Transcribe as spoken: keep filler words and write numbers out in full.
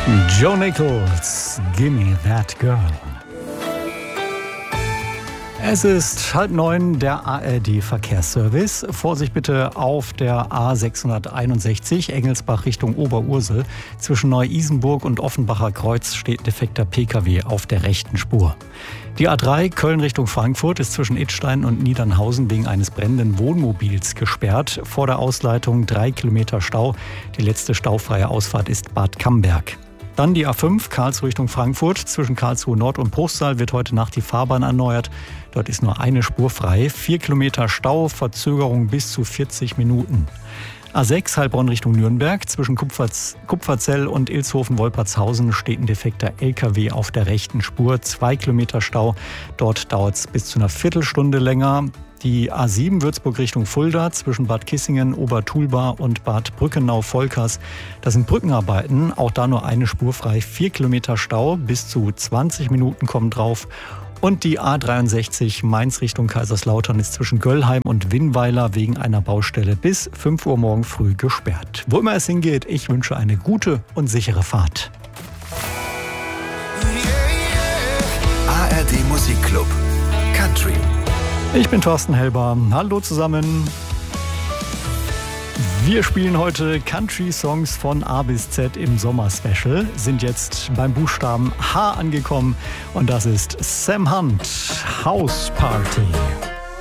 Joe Nichols, Gimme That Girl. Es ist halb neun, der A R D-Verkehrsservice. Vorsicht bitte auf der A sechshunderteinundsechzig, Engelsbach Richtung Oberursel. Zwischen Neu-Isenburg und Offenbacher Kreuz steht ein defekter Pkw auf der rechten Spur. Die A drei Köln Richtung Frankfurt ist zwischen Idstein und Niedernhausen wegen eines brennenden Wohnmobils gesperrt. Vor der Ausleitung drei Kilometer Stau. Die letzte staufreie Ausfahrt ist Bad Camberg. Dann die A fünf, Karlsruhe Richtung Frankfurt. Zwischen Karlsruhe Nord und Bruchsal wird heute Nacht die Fahrbahn erneuert. Dort ist nur eine Spur frei. Vier Kilometer Stau, Verzögerung bis zu vierzig Minuten. A sechs, Heilbronn Richtung Nürnberg. Zwischen Kupferz, Kupferzell und Ilshofen-Wolpertshausen steht ein defekter L K W auf der rechten Spur. Zwei Kilometer Stau. Dort dauert es bis zu einer Viertelstunde länger. Die A sieben Würzburg Richtung Fulda zwischen Bad Kissingen, Obertulba und Bad Brückenau-Volkers. Das sind Brückenarbeiten, auch da nur eine Spur frei. Vier Kilometer Stau, bis zu zwanzig Minuten kommen drauf. Und die A dreiundsechzig Mainz Richtung Kaiserslautern ist zwischen Göllheim und Winnweiler wegen einer Baustelle bis fünf Uhr morgen früh gesperrt. Wo immer es hingeht, ich wünsche eine gute und sichere Fahrt. A R D Musikclub Country. Ich bin Thorsten Helber. Hallo zusammen. Wir spielen heute Country-Songs von A bis Z im Sommer-Special, sind jetzt beim Buchstaben H angekommen und das ist Sam Hunt, House Party.